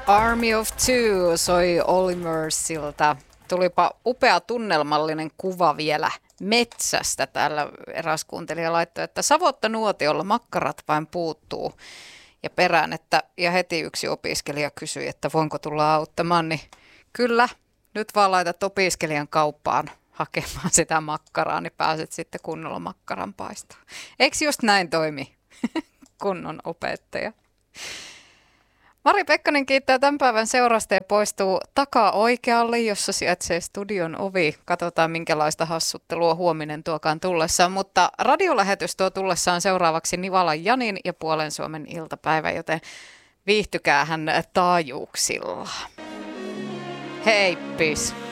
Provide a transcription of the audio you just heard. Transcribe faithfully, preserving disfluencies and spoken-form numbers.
Army of Two soi Olly Mursilta. Tulipa upea tunnelmallinen kuva vielä metsästä. Täällä eräs kuuntelija laittoi, että savotta nuotiolla makkarat vain puuttuu. Ja perään, että ja heti yksi opiskelija kysyi, että voinko tulla auttamaan, niin kyllä, nyt vaan laitat opiskelijan kauppaan hakemaan sitä makkaraa, niin pääset sitten kunnolla makkaran paistaa. Eikö just näin toimi kunnon opettaja? Mari Pekkanen kiittää tämän päivän seurasta ja poistuu takaa oikealle, jossa sijaitsee studion ovi. Katsotaan, minkälaista hassuttelua huominen tuokaan tullessaan, mutta radiolähetys tuo tullessaan seuraavaksi Nivalan Janin ja Puolen Suomen iltapäivä, joten viihtykäähän taajuuksilla. Heippis!